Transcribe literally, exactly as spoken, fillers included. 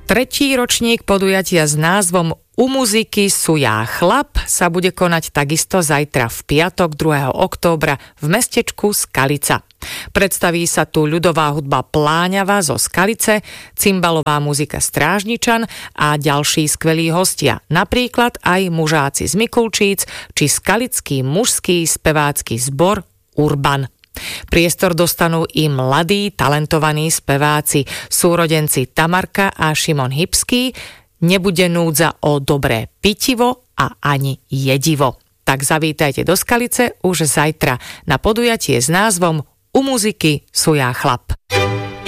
Tretí ročník podujatia s názvom U muziky sú ja chlap sa bude konať takisto zajtra v piatok druhého októbra v mestečku Skalica. Predstaví sa tu ľudová hudba Pláňava zo Skalice, cymbalová muzika Strážničan a ďalší skvelí hostia, napríklad aj mužáci z Mikulčíc či skalický mužský spevácky zbor Urban. Priestor dostanú i mladí, talentovaní speváci, súrodenci Tamarka a Šimon Hybský. Nebude núdza o dobré pitivo a ani jedivo. Tak zavítajte do Skalice už zajtra na podujatie s názvom U muziky sú ja chlap.